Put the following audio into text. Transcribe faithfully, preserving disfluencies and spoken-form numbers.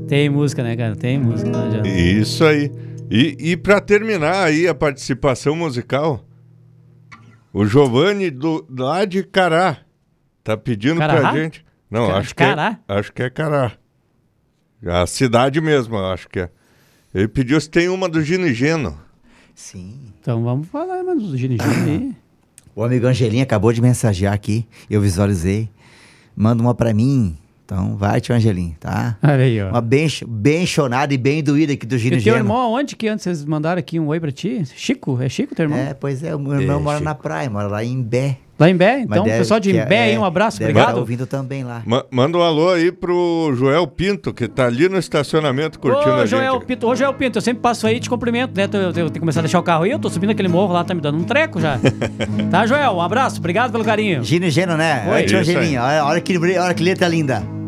Tem música, né, cara? Tem música. Não adianta. Isso aí. E, e pra terminar aí a participação musical, o Giovanni do, lá de Cará tá pedindo Cará? pra gente... Não, Ca- acho de que, é, Cará? acho que é Cará. A cidade mesmo, eu acho que é. Ele pediu se tem uma do Gino e Geno. Sim. Então vamos falar, mano, do Gino e Geno aí. O amigo Angelinho acabou de mensagear aqui, eu visualizei. Manda uma pra mim. Então vai, tio Angelinho, tá? Olha aí, ó. Uma bem, bem chonada e bem doída aqui do Gino E e teu Geno. irmão, aonde que antes vocês mandaram aqui um oi pra ti? Chico? É Chico, teu irmão? É, pois é, o meu irmão É, mora Chico. na praia, mora lá em Imbé. Lá em Bé? Então, Mas deve- pessoal de que Imbé é- aí, um abraço, deve obrigado. estar ouvindo também lá. Ma- manda um alô aí pro Joel Pinto, que tá ali no estacionamento curtindo Ô, a Joel gente. Pinto, ô, Joel Pinto, eu sempre passo aí e te cumprimento, né? Eu, eu tenho que começar a deixar o carro aí, eu tô subindo aquele morro lá, tá me dando um treco já. Tá, Joel? Um abraço, obrigado pelo carinho. Gino e Geno, né? Oi. Olha, tio Isso aí. Angelinho, olha, olha, que, olha que letra linda.